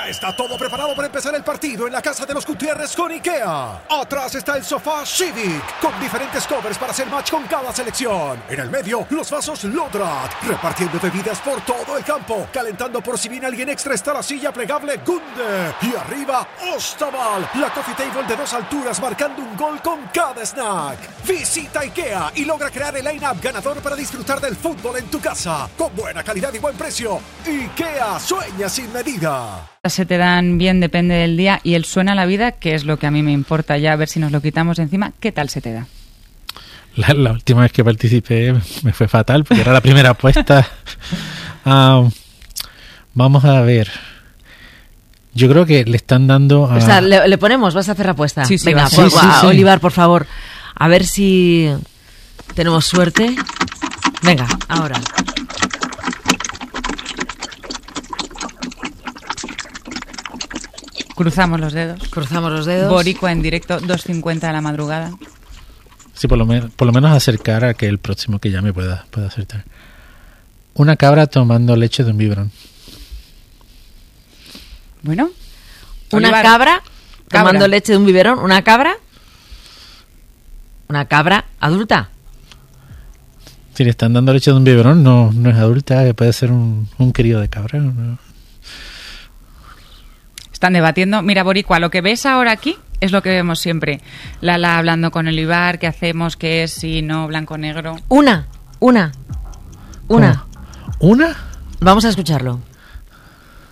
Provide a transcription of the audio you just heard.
Ya está todo preparado para empezar el partido en la casa de los Gutiérrez con IKEA. Atrás está el sofá Civic, con diferentes covers para hacer match con cada selección. En el medio, los vasos Lodrat, repartiendo bebidas por todo el campo. Calentando por si viene alguien extra está la silla plegable Gunde. Y arriba, Ostaval, la coffee table de 2 alturas marcando un gol con cada snack. Visita IKEA y logra crear el line-up ganador para disfrutar del fútbol en tu casa. Con buena calidad y buen precio. IKEA, sueña sin medida. Se te dan bien, depende del día. Y el suena a la vida, que es lo que a mí me importa ya, a ver si nos lo quitamos de encima. ¿Qué tal se te da? La última vez que participé me fue fatal porque era la primera apuesta. Vamos a ver. Yo creo que le están dando a... O sea, le ponemos, vas a hacer la apuesta. Sí, venga, sí, sí. Olivar, por favor. A ver si tenemos suerte. Venga, ahora. Cruzamos los dedos. Cruzamos los dedos. Boricua en directo, 2:50 de la madrugada. Sí, por lo menos acercar a que el próximo que llame pueda acertar. Una cabra tomando leche de un biberón. Bueno. Una Olivar. cabra tomando leche de un biberón. Una cabra adulta. Si le están dando leche de un biberón, no es adulta, puede ser un crío de cabra. ¿No? Están debatiendo. Mira, Boricua, lo que ves ahora aquí es lo que vemos siempre. Lala hablando con Olivar, ¿qué hacemos? ¿Qué es? Si no, blanco-negro. Una. ¿Una? Vamos a escucharlo.